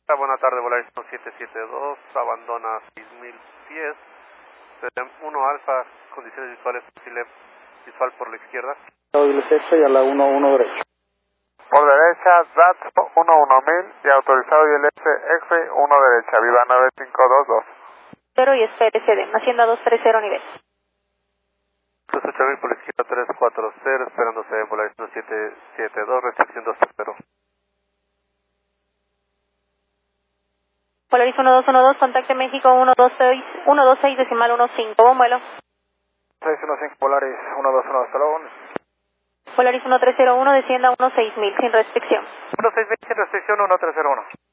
Buenas tardes, Volaris 772, abandona 6000 pies, 1 alfa, condiciones visuales, posible visual por la izquierda. Derecha y a la 1 derecha. Por derecha, DATS 11000 y autorizado ILS X-Ray 1 derecha, viva 9522. Pero y espere, Hacienda 230 nivel. 8000 por la izquierda 340, esperándose Volaris 772, restricción 230. Polaris 1212, contacte México 126.15, buen vuelo. 615 Polaris 1212, hasta luego. Polaris 1301, descienda 16000, sin restricción. 16000 sin restricción, 1301.